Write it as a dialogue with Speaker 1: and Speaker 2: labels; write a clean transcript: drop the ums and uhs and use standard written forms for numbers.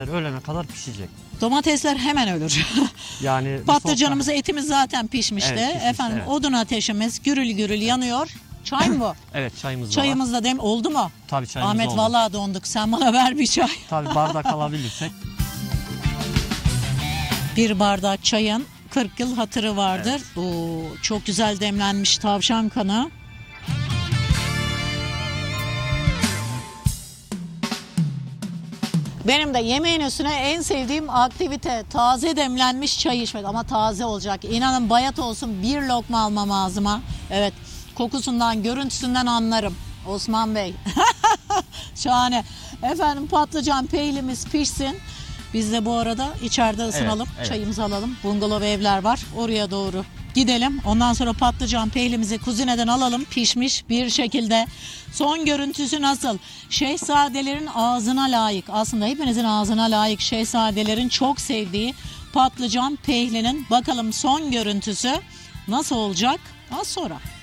Speaker 1: Ölene kadar pişecek.
Speaker 2: Domatesler hemen ölür.
Speaker 1: Yani
Speaker 2: Patlıcanımız, etimiz zaten pişmişti.
Speaker 1: Evet, pişmiş,
Speaker 2: Efendim
Speaker 1: evet.
Speaker 2: odun ateşimiz gürül gürül yanıyor. Çay mı bu?
Speaker 1: Evet, çayımız da var.
Speaker 2: Çayımız da oldu mu?
Speaker 1: Tabii çayımız
Speaker 2: Ahmet
Speaker 1: oldu.
Speaker 2: vallahi donduk. Sen bana ver bir çay.
Speaker 1: Tabii bardak alabilirsek.
Speaker 2: Bir bardak çayın 40 yıl hatırı vardır. Oo, çok güzel demlenmiş tavşan kanı. Benim de yemeğin üstüne en sevdiğim aktivite taze demlenmiş çay içmek, ama taze olacak. İnanın bayat olsun, bir lokma almam ağzıma. Evet, kokusundan, görüntüsünden anlarım. Osman Bey. Şahane. Efendim patlıcan peynirimiz pişsin. Biz de bu arada içeride ısınalım.
Speaker 1: Evet.
Speaker 2: Çayımızı alalım. Bungalov evler var. Oraya doğru gidelim. Ondan sonra patlıcan peynirimizi kuzineden alalım. Pişmiş bir şekilde. Son görüntüsü nasıl? Şehzadelerin ağzına layık. Aslında hepinizin ağzına layık. Şehzadelerin çok sevdiği patlıcan peynirinin bakalım son görüntüsü nasıl olacak? Az sonra.